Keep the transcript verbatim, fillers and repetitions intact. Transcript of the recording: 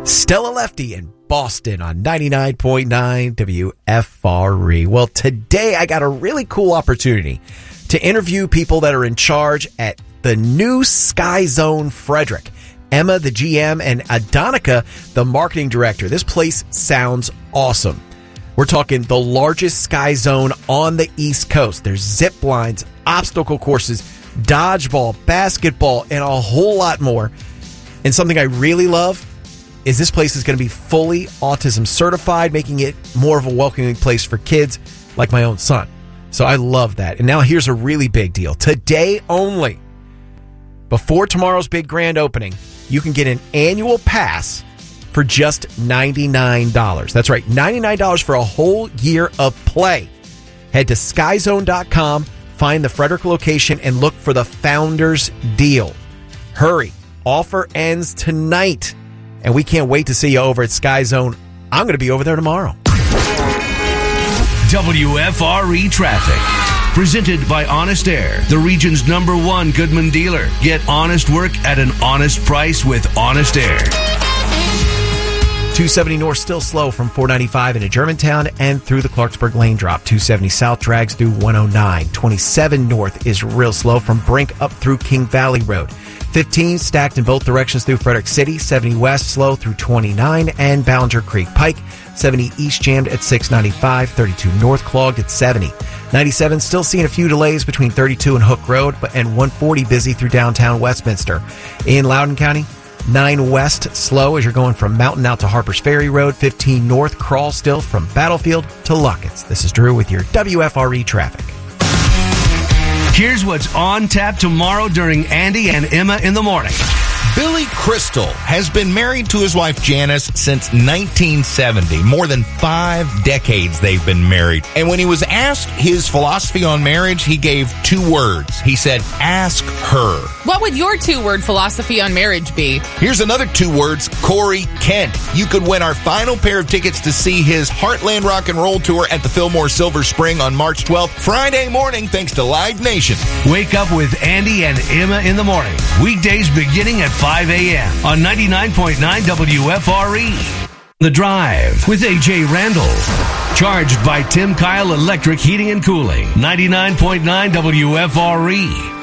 Stella Lefty in Boston on ninety-nine point nine W F R E. Well, today I got a really cool opportunity to interview people that are in charge at the new Sky Zone Frederick. Emma, the G M, and Adonica, the marketing director. This place sounds awesome. We're talking the largest Sky Zone on the East Coast. There's zip lines, obstacle courses, dodgeball, basketball, and a whole lot more. And something I really love is this place is going to be fully autism certified, making it more of a welcoming place for kids like my own son. So I love that. And now here's a really big deal. Today only, before tomorrow's big grand opening, you can get an annual pass for just ninety-nine dollars. That's right, ninety-nine dollars for a whole year of play. Head to sky zone dot com, find the Frederick location, and look for the Founders Deal. Hurry. Offer ends tonight. And we can't wait to see you over at Sky Zone. I'm going to be over there tomorrow. W F R E Traffic. Presented by Honest Air, the region's number one Goodman dealer. Get honest work at an honest price with Honest Air. two seventy North still slow from four ninety-five into Germantown and through the Clarksburg lane drop. two seventy South drags through one oh nine. twenty-seven North is real slow from Brink up through King Valley Road. fifteen stacked in both directions through Frederick City. seventy West slow through twenty-nine and Ballinger Creek Pike. seventy East jammed at six ninety-five. thirty-two North clogged at seventy. ninety-seven still seeing a few delays between thirty-two and Hook Road, but and one forty busy through downtown Westminster. In Loudoun County, nine West slow as you're going from Mountain out to Harpers Ferry Road. fifteen North crawl still from Battlefield to Luckett's. This is Drew with your W F R E traffic. Here's what's on tap tomorrow during Andy and Emma in the Morning. Billy Crystal has been married to his wife Janice since nineteen seventy. More than five decades they've been married. And when he was asked his philosophy on marriage, he gave two words. He said, ask her. What would your two-word philosophy on marriage be? Here's another two words, Corey Kent. You could win our final pair of tickets to see his Heartland Rock and Roll Tour at the Fillmore Silver Spring on March twelfth, Friday morning, thanks to Live Nation. Wake up with Andy and Emma in the Morning. Weekdays beginning at five a.m. on ninety-nine point nine W F R E. The Drive with A J Randall. Charged by Tim Kyle Electric Heating and Cooling. ninety-nine point nine W F R E.